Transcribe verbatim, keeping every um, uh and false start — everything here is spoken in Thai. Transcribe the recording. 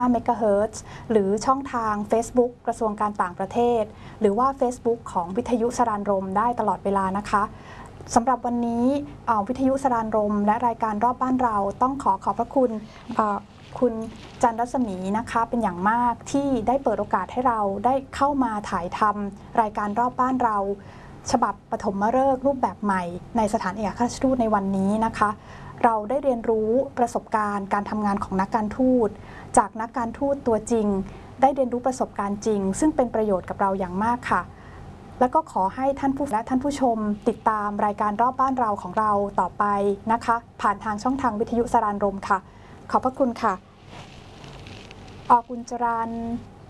เมกะเฮิรตซ์ หรือช่องทาง Facebook กระทรวงการต่างประเทศหรือว่า Facebook ของวิทยุสรานรมได้ตลอดเวลานะคะสำหรับวันนี้วิทยุสรานรมและรายการรอบบ้านเราต้องขอขอบพระคุณคุณจันรัศมีนะคะเป็นอย่างมากที่ได้เปิดโอกาสให้เราได้เข้ามาถ่ายทำรายการรอบบ้านเราฉบับปฐมฤกษ์รูปแบบใหม่ในสถานเอกอัครราชทูตในวันนี้นะคะเราได้เรียนรู้ประสบการณ์การทำงานของนักการทูตจากนักการทูตตัวจริงได้เรียนรู้ประสบการณ์จริงซึ่งเป็นประโยชน์กับเราอย่างมากค่ะแล้วก็ขอให้ท่านผู้และท่านผู้ชมติดตามรายการรอบบ้านเราของเราต่อไปนะคะผ่านทางช่องทางวิทยุสรานรมค่ะขอบพระคุณค่ะอกุญจรัญ